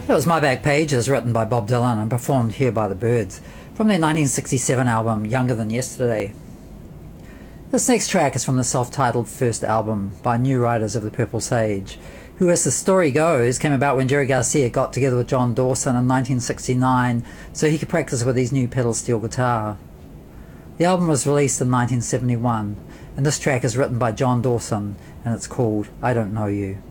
That was My Back Pages, written by Bob Dylan and performed here by the Byrds, from their 1967 album Younger Than Yesterday. This next track is from the self-titled first album by New Riders of the Purple Sage, who, as the story goes, came about when Jerry Garcia got together with John Dawson in 1969 so he could practice with his new pedal steel guitar. The album was released in 1971, and this track is written by John Dawson, and it's called I Don't Know You.